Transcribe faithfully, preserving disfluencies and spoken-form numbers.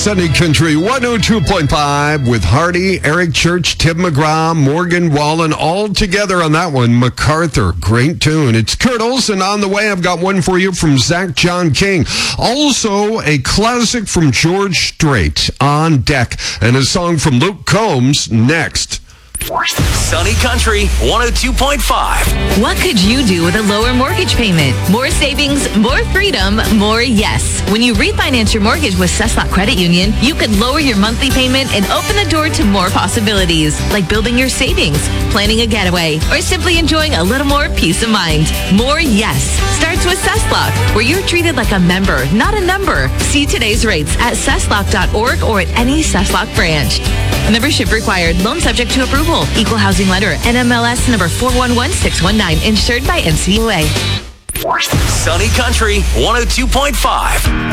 Sunny Country one oh two point five with Hardy, Eric Church, Tim McGraw, Morgan Wallen, all together on that one. MacArthur, great tune. It's Kurt Olsen on the way. I've got one for you from Zach John King. Also, a classic from George Strait on deck, and a song from Luke Combs next. Sunny Country one oh two point five. What could you do with a lower mortgage payment? More savings, more freedom, more yes. When you refinance your mortgage with Ceslock Credit Union, you could lower your monthly payment and open the door to more possibilities, like building your savings, planning a getaway, or simply enjoying a little more peace of mind. More yes starts with Ceslock, where you're treated like a member, not a number. See today's rates at ceslock dot org or at any Ceslock branch. Membership required. Loan subject to approval. Equal housing lender. N M L S number four one one six one nine. Insured by N C U A. Sunny Country one oh two point five.